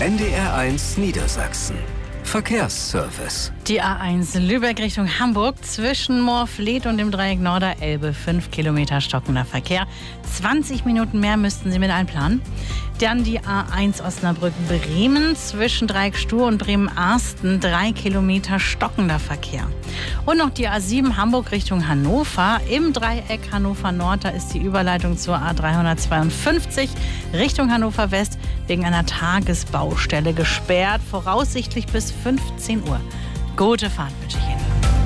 NDR1 Niedersachsen. Verkehrsservice. Die A1 Lübeck Richtung Hamburg zwischen Moorfleet und dem Dreieck Norderelbe. 5 Kilometer stockender Verkehr. 20 Minuten mehr müssten Sie mit einplanen. Dann die A1 Osnabrück-Bremen zwischen Dreieck Stur und Bremen-Arsten. 3 Kilometer stockender Verkehr. Und noch die A7 Hamburg Richtung Hannover. Im Dreieck Hannover Nord, da ist die Überleitung zur A352 Richtung Hannover West wegen einer Tagesbaustelle gesperrt. Voraussichtlich bis 15 Uhr. Gute Fahrt wünsche ich Ihnen.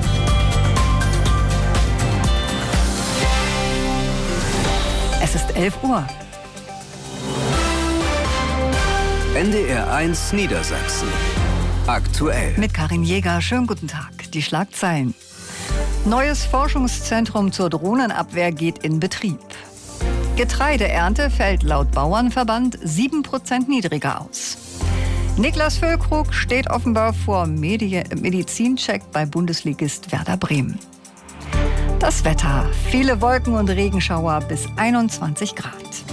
Es ist 11 Uhr. NDR1 Niedersachsen. Aktuell. Mit Karin Jäger. Schönen guten Tag. Die Schlagzeilen. Neues Forschungszentrum zur Drohnenabwehr geht in Betrieb. Getreideernte fällt laut Bauernverband 7% niedriger aus. Niklas Füllkrug steht offenbar vor Medizincheck bei Bundesligist Werder Bremen. Das Wetter. Viele Wolken und Regenschauer bis 21 Grad.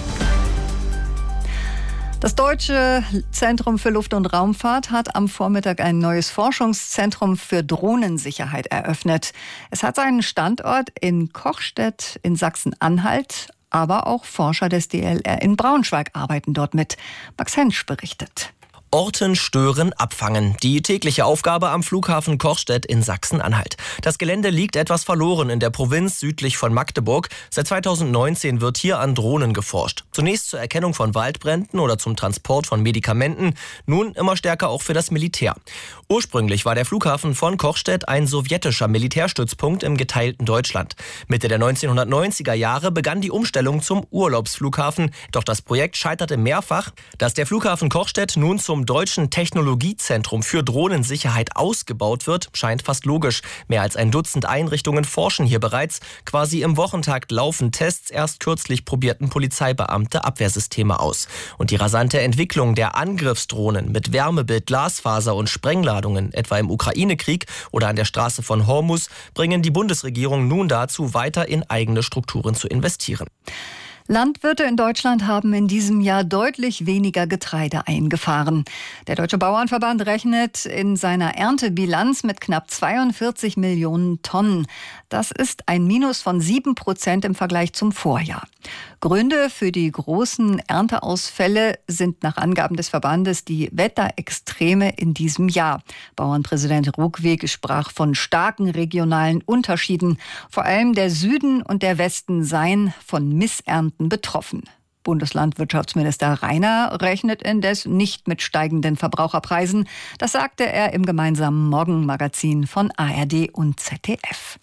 Das Deutsche Zentrum für Luft- und Raumfahrt hat am Vormittag ein neues Forschungszentrum für Drohnensicherheit eröffnet. Es hat seinen Standort in Kochstedt in Sachsen-Anhalt, aber auch Forscher des DLR in Braunschweig arbeiten dort mit. Max Hensch berichtet. Orten, stören, abfangen. Die tägliche Aufgabe am Flughafen Kochstedt in Sachsen-Anhalt. Das Gelände liegt etwas verloren in der Provinz südlich von Magdeburg. Seit 2019 wird hier an Drohnen geforscht. Zunächst zur Erkennung von Waldbränden oder zum Transport von Medikamenten. Nun immer stärker auch für das Militär. Ursprünglich war der Flughafen von Kochstedt ein sowjetischer Militärstützpunkt im geteilten Deutschland. Mitte der 1990er Jahre begann die Umstellung zum Urlaubsflughafen. Doch das Projekt scheiterte mehrfach. Dass der Flughafen Kochstedt nun zum Deutschen Technologiezentrum für Drohnensicherheit ausgebaut wird, scheint fast logisch. Mehr als ein Dutzend Einrichtungen forschen hier bereits. Quasi im Wochentakt laufen Tests. Erst kürzlich probierten Polizeibeamte Abwehrsysteme aus. Und die rasante Entwicklung der Angriffsdrohnen mit Wärmebild, Glasfaser und Sprengladungen, etwa im Ukraine-Krieg oder an der Straße von Hormuz, bringen die Bundesregierung nun dazu, weiter in eigene Strukturen zu investieren. Landwirte in Deutschland haben in diesem Jahr deutlich weniger Getreide eingefahren. Der Deutsche Bauernverband rechnet in seiner Erntebilanz mit knapp 42 Millionen Tonnen. Das ist ein Minus von 7% im Vergleich zum Vorjahr. Gründe für die großen Ernteausfälle sind nach Angaben des Verbandes die Wetterextreme in diesem Jahr. Bauernpräsident Ruckweg sprach von starken regionalen Unterschieden. Vor allem der Süden und der Westen seien von Missernten betroffen. Bundeslandwirtschaftsminister Rainer rechnet indes nicht mit steigenden Verbraucherpreisen. Das sagte er im gemeinsamen Morgenmagazin von ARD und ZDF.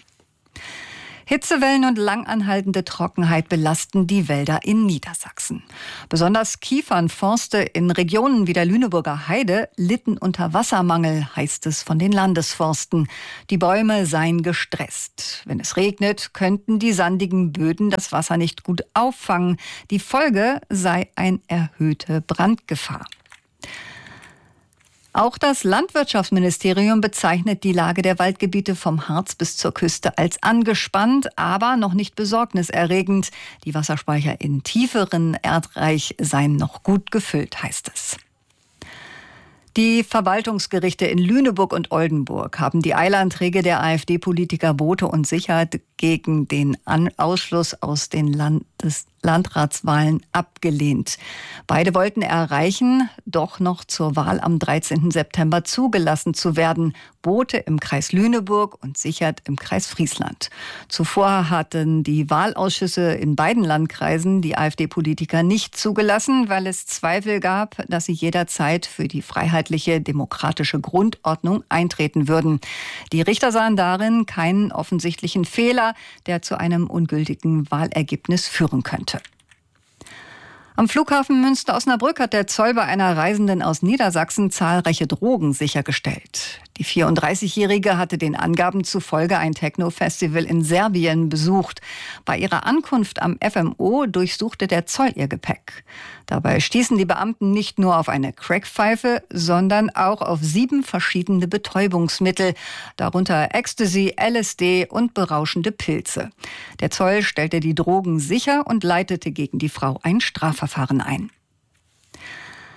Hitzewellen und langanhaltende Trockenheit belasten die Wälder in Niedersachsen. Besonders Kiefernforste in Regionen wie der Lüneburger Heide litten unter Wassermangel, heißt es von den Landesforsten. Die Bäume seien gestresst. Wenn es regnet, könnten die sandigen Böden das Wasser nicht gut auffangen. Die Folge sei eine erhöhte Brandgefahr. Auch das Landwirtschaftsministerium bezeichnet die Lage der Waldgebiete vom Harz bis zur Küste als angespannt, aber noch nicht besorgniserregend. Die Wasserspeicher in tieferen Erdreich seien noch gut gefüllt, heißt es. Die Verwaltungsgerichte in Lüneburg und Oldenburg haben die Eilanträge der AfD-Politiker Bothe und Sichert gegen den Ausschluss aus den Landratswahlen abgelehnt. Beide wollten erreichen, doch noch zur Wahl am 13. September zugelassen zu werden. Bothe im Kreis Lüneburg und Sichert im Kreis Friesland. Zuvor hatten die Wahlausschüsse in beiden Landkreisen die AfD-Politiker nicht zugelassen, weil es Zweifel gab, dass sie jederzeit für die freiheitliche demokratische Grundordnung eintreten würden. Die Richter sahen darin keinen offensichtlichen Fehler, der zu einem ungültigen Wahlergebnis führen könnte. Am Flughafen Münster-Osnabrück hat der Zoll bei einer Reisenden aus Niedersachsen zahlreiche Drogen sichergestellt. Die 34-Jährige hatte den Angaben zufolge ein Techno-Festival in Serbien besucht. Bei ihrer Ankunft am FMO durchsuchte der Zoll ihr Gepäck. Dabei stießen die Beamten nicht nur auf eine Crackpfeife, sondern auch auf 7 verschiedene Betäubungsmittel, darunter Ecstasy, LSD und berauschende Pilze. Der Zoll stellte die Drogen sicher und leitete gegen die Frau ein Strafverfahren ein.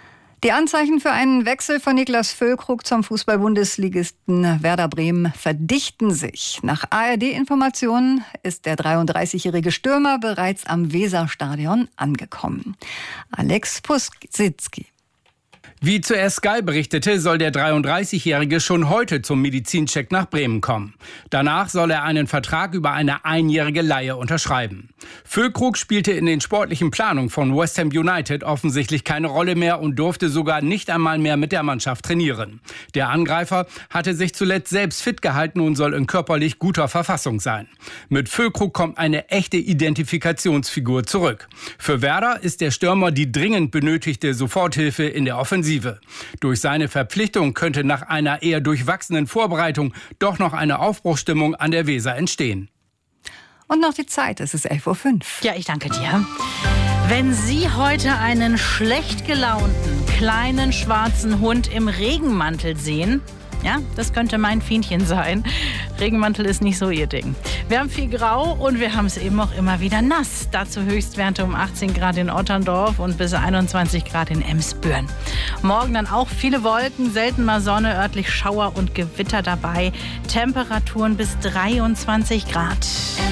Die Anzeichen für einen Wechsel von Niklas Füllkrug zum Fußball-Bundesligisten Werder Bremen verdichten sich. Nach ARD-Informationen ist der 33-jährige Stürmer bereits am Weserstadion angekommen. Alex Pusitzky. Wie zuerst Sky berichtete, soll der 33-Jährige schon heute zum Medizincheck nach Bremen kommen. Danach soll er einen Vertrag über eine einjährige Leihe unterschreiben. Füllkrug spielte in den sportlichen Planungen von West Ham United offensichtlich keine Rolle mehr und durfte sogar nicht einmal mehr mit der Mannschaft trainieren. Der Angreifer hatte sich zuletzt selbst fit gehalten und soll in körperlich guter Verfassung sein. Mit Füllkrug kommt eine echte Identifikationsfigur zurück. Für Werder ist der Stürmer die dringend benötigte Soforthilfe in der Offensive. Durch seine Verpflichtung könnte nach einer eher durchwachsenen Vorbereitung doch noch eine Aufbruchsstimmung an der Weser entstehen. Und noch die Zeit, es ist 11:05 Uhr. Ja, ich danke dir. Wenn Sie heute einen schlecht gelaunten, kleinen schwarzen Hund im Regenmantel sehen, ja, das könnte mein Fienchen sein. Regenmantel ist nicht so Ihr Ding. Wir haben viel Grau und wir haben es eben auch immer wieder nass. Dazu Höchstwerte um 18 Grad in Otterndorf und bis 21 Grad in Emsbüren. Morgen dann auch viele Wolken, selten mal Sonne, örtlich Schauer und Gewitter dabei. Temperaturen bis 23 Grad.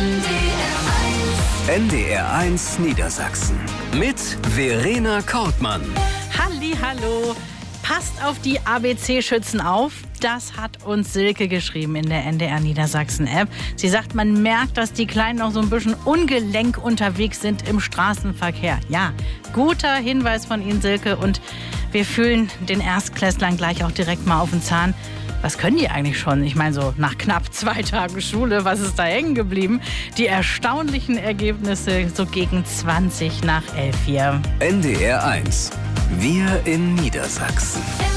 NDR1 Niedersachsen mit Verena Kortmann. Hallihallo. Passt auf die ABC-Schützen auf. Das hat uns Silke geschrieben in der NDR Niedersachsen-App. Sie sagt, man merkt, dass die Kleinen noch so ein bisschen ungelenk unterwegs sind im Straßenverkehr. Ja, guter Hinweis von Ihnen, Silke. Und wir fühlen den Erstklässlern gleich auch direkt mal auf den Zahn. Was können die eigentlich schon? Ich meine, so nach knapp 2 Tagen Schule, was ist da hängen geblieben? Die erstaunlichen Ergebnisse so gegen 20 nach 11 hier. NDR1. Wir in Niedersachsen.